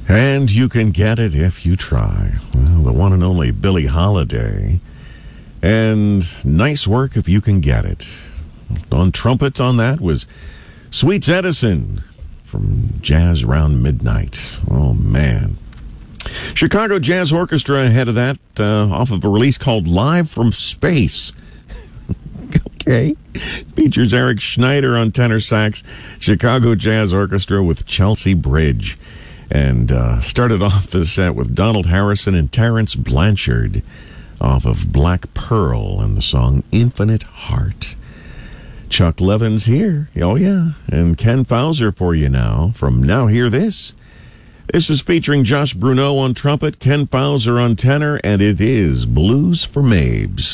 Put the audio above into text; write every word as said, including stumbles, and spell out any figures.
And you can get it if you try. Well, the one and only Billie Holiday. And nice work if you can get it. On trumpet on that was Sweets Edison from Jazz Around Midnight. Oh, man. Chicago Jazz Orchestra ahead of that, uh, off of a release called Live from Space. Okay. Features Eric Schneider on tenor sax, Chicago Jazz Orchestra with Chelsea Bridge. And uh, started off the set with Donald Harrison and Terrence Blanchard off of Black Pearl and the song Infinite Heart. Chuck Levin's here. Oh, yeah. And Ken Fauser for you now from Now Hear This. This is featuring Josh Bruneau on trumpet, Ken Fauser on tenor, and it is Blues for Mabes.